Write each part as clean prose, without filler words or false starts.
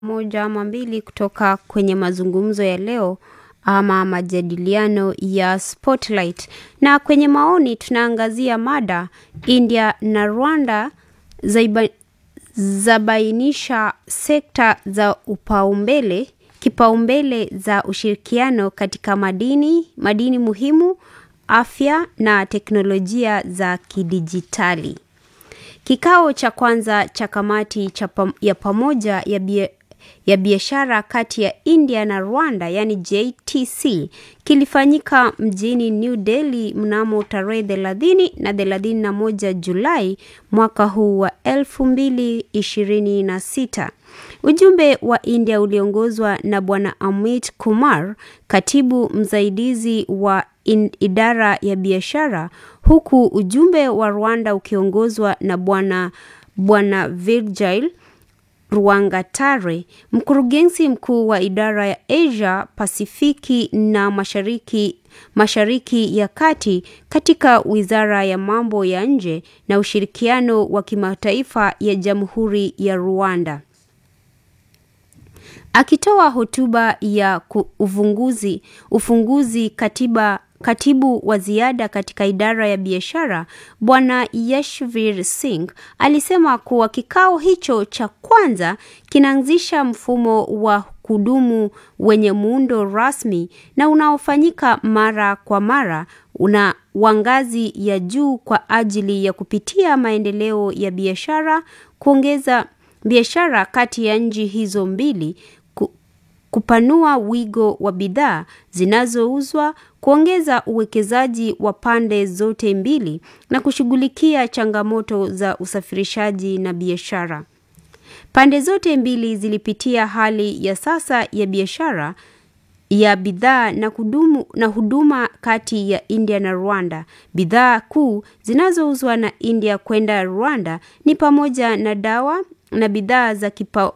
moja ama mbili kutoka kwenye mazungumzo ya leo ama majadiliano ya Spotlight. Na kwenye maoni tunaangazia mada India na Rwanda zabainisha sekta za kipaumbele za ushirikiano katika madini muhimu, afya na teknolojia za kidijitali. Kikao cha kwanza cha kamati ya pamoja ya biashara kati ya India na Rwanda, yani JTC, kilifanyika mjini New Delhi mnamo tarehe 30 na 31 Julai mwaka huu wa 2026. Ujumbe wa India uliongozwa na Bwana Amit Kumar, katibu msaidizi wa idara ya biashara, huku ujumbe wa Rwanda ukiongozwa na Bwana Virgil Rwangatare, mkurugenzi mkuu wa idara ya Asia Pasifiki na Mashariki ya Kati katika Wizara ya Mambo ya Nje na Ushirikiano wa Kimataifa ya Jamhuri ya Rwanda. Akitoa hotuba ya ufunguzi katibu wa ziada katika idara ya biashara, Bwana Yashvir Singh alisema kuwa kikao hicho cha kwanza kinaanzisha mfumo wa kudumu wenye muundo rasmi na unaofanyika mara kwa mara wa ngazi ya juu kwa ajili ya kupitia maendeleo ya biashara, kuongeza biashara kati ya nchi hizo mbili, kupanua wigo wa bidhaa zinazouzwa, kuongeza uwekezaji wa pande zote mbili na kushughulikia changamoto za usafirishaji na biashara. Pande zote mbili zilipitia hali ya sasa ya biashara ya bidhaa na huduma kati ya India na Rwanda. Bidhaa kuu zinazouzwa na India kwenda Rwanda ni pamoja na dawa na bidhaa za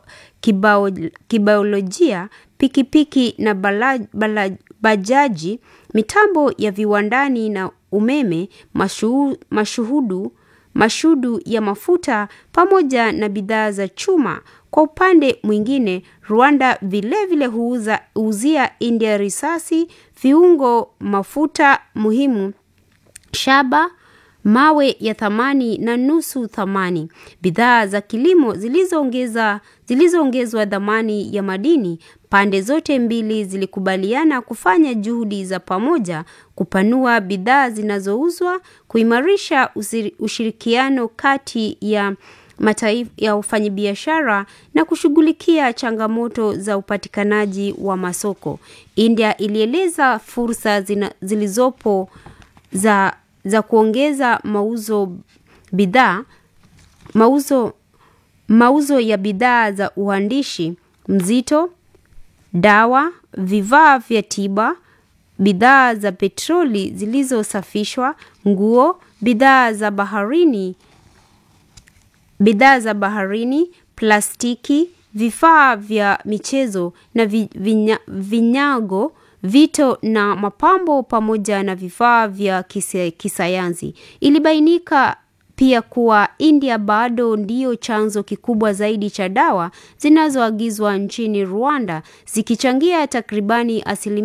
kibiolojia, pikipiki na bajaji, mitambo ya viwandani na umeme, mashudu ya mafuta pamoja na bidhaa za chuma. Kwa upande mwingine, Rwanda vile huuzia India risasi, viungo, mafuta muhimu, shaba, mawe ya thamani na nusu thamani, bidhaa za kilimo zilizoongezwa thamani ya madini. Pande zote mbili zilikubaliana kufanya juhudi za pamoja kupanua bidhaa zinazouzwa, kuimarisha ushirikiano kati ya mataifa ya wafanyabiashara na kushughulikia changamoto za upatikanaji wa masoko. India ilieleza fursa zilizopo za kuongeza mauzo ya bidhaa za uhandishi mzito, dawa, vifaa vya tiba, bidhaa za petroli zilizosafishwa, nguo, bidhaa za baharini, plastiki, vifaa vya michezo na vinyago, vito na mapambo pamoja na vifaa vya kisayansi. Ilibainika pia kuwa India bado ndio chanzo kikubwa zaidi cha dawa zinazoagizwa nchini Rwanda, zikichangia takribani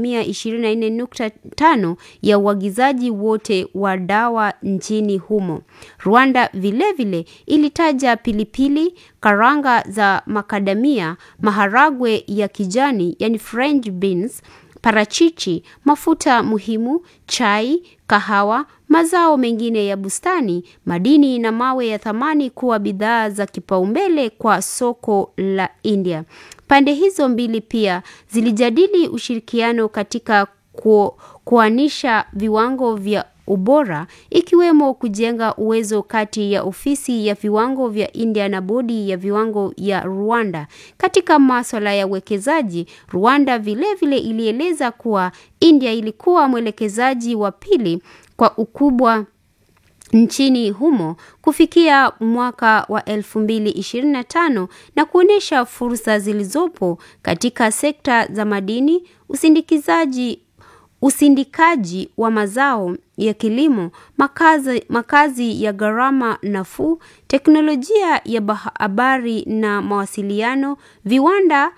24.5% ya uagizaji wote wa dawa nchini humo. Rwanda vile ilitaja pilipili, karanga za makadamia, maharagwe ya kijani yani French beans, parachichi, mafuta muhimu, chai, kahawa, mazao mengine ya bustani, madini na mawe ya thamani kuwa bidhaa za kipaumbele kwa soko la India. Pande hizo mbili pia zilijadili ushirikiano katika kuanisha viwango vya ubora, ikiwemo kujenga uwezo kati ya ofisi ya viwango vya India na bodi ya viwango ya Rwanda. Katika masuala ya uwekezaji, Rwanda vile ilieleza kuwa India ilikuwa mwelekezaji wa pili kwa ukubwa nchini humo kufikia mwaka wa 2025 na kuonesha fursa zilizopo katika sekta za madini, usindikaji wa mazao ya kilimo, makazi ya gharama nafuu, teknolojia ya habari na mawasiliano, viwanda